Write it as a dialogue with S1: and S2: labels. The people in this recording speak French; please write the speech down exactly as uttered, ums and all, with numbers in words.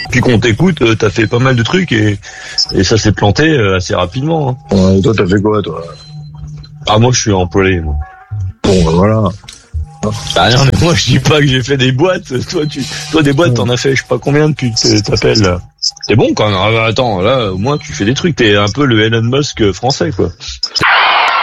S1: Depuis qu'on t'écoute, euh, t'as fait pas mal de trucs et, et ça s'est planté euh, assez rapidement. Hein.
S2: Ouais, toi, t'as fait quoi, toi?
S1: Ah, moi, je suis employé, moi.
S2: Bon, ben voilà.
S1: Ah non, mais moi, je dis pas que j'ai fait des boîtes. Toi, tu, toi, des boîtes, t'en as fait, je sais pas combien depuis que t'appelles, là. T'es bon, quand même. Ah, attends, là, au moins, tu fais des trucs. T'es un peu le Elon Musk français, quoi.